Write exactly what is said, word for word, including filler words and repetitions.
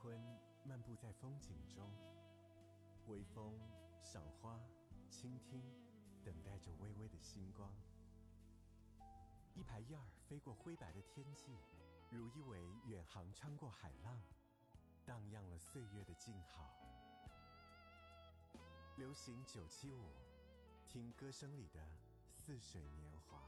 春漫步在风景中，微风、赏花、倾听，等待着微微的星光。一排燕儿飞过灰白的天际，如一尾远航穿过海浪，荡漾了岁月的静好。流行九七五，听歌声里的似水年华。